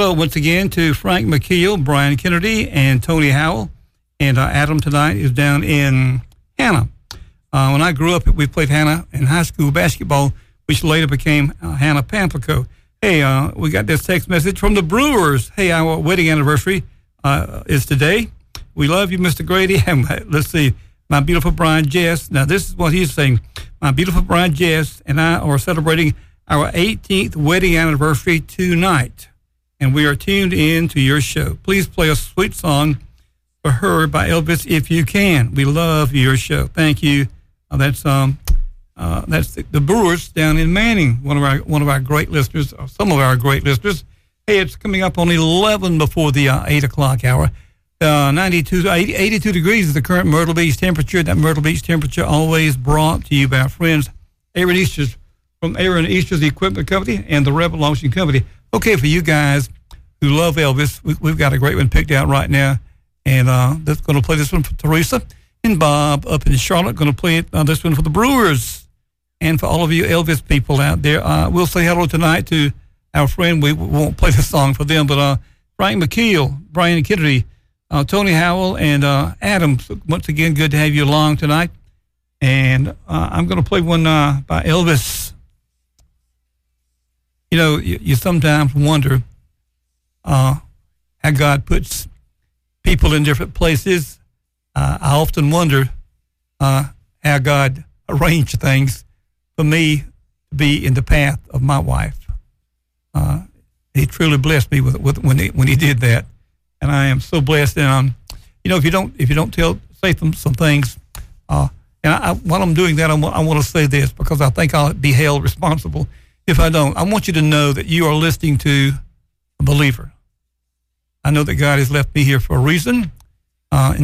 Hello once again to Frank McKeel, Brian Kennedy, and Tony Howell. And Adam tonight is down in Hannah. When I grew up, we played Hannah in high school basketball, which later became Hannah Pamplico. Hey, we got this text message from the Brewers. Hey, our wedding anniversary is today. We love you, Mr. Grady. And let's see, my beautiful bride, Jess. Now, this is what he's saying. My beautiful bride, Jess, and I are celebrating our 18th wedding anniversary tonight. And we are tuned in to your show. Please play a sweet song for her by Elvis if you can. We love your show. Thank you. That's the Brewers down in Manning, one of our great listeners, or some of our great listeners. Hey, it's coming up on 11 before the 8 o'clock hour. 82 degrees is the current Myrtle Beach temperature. That Myrtle Beach temperature always brought to you by our friends Aaron Easter's from Aaron Easter's Equipment Company and the Rebel Launching Company. Okay, for you guys who love Elvis, we've got a great one picked out right now. And that's going to play this one for Teresa. And Bob up in Charlotte going to play this one for the Brewers. And for all of you Elvis people out there, we'll say hello tonight to our friend. We won't play the song for them, but Frank McKeel, Brian Kennedy, Tony Howell, and Adam. So once again, good to have you along tonight. And I'm going to play one by Elvis. You know, you sometimes wonder how God puts people in different places. I often wonder how God arranged things for me to be in the path of my wife. He truly blessed me with when he did that, and I am so blessed. And you know, if you don't say some things, while I'm doing that, I want to say this because I think I'll be held responsible if I don't. I want you to know that you are listening to a believer. I know that God has left me here for a reason. In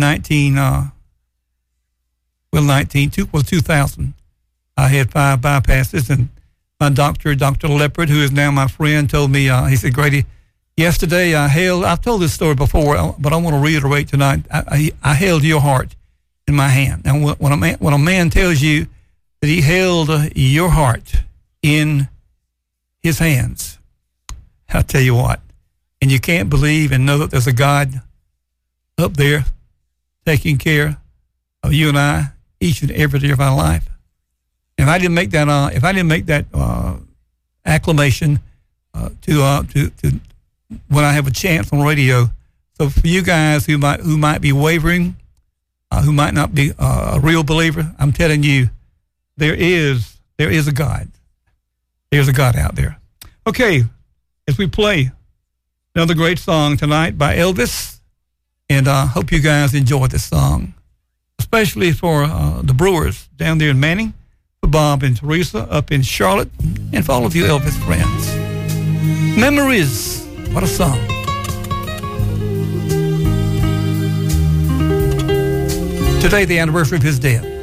2000, I had 5 bypasses, and my doctor, Dr. Leopard, who is now my friend, told me, he said, Grady, yesterday I've told this story before, but I want to reiterate tonight. I held your heart in my hand. Now, when a man tells you that he held your heart in his hands, I'll tell you what, and you can't believe and know that there's a God up there taking care of you and I each and every day of our life. If I didn't make that acclamation to when I have a chance on radio. So for you guys who might be wavering, who might not be a real believer, I'm telling you, there is a God. There's a God out there. Okay, as we play another great song tonight by Elvis, and I hope you guys enjoy this song, especially for the Brewers down there in Manning, for Bob and Teresa up in Charlotte, and for all of you Elvis friends. Memories, what a song. Today, the anniversary of his death.